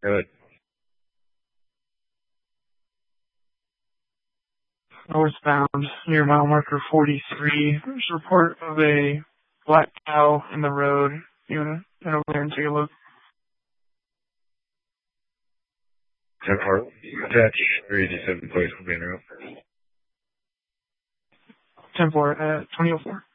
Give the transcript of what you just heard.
Good. Northbound near mile marker 43. There's a report of a black cow in the road. You want to head over there and take a look? 10-4. Attach 387 place will be in route. 10-4 at 2004.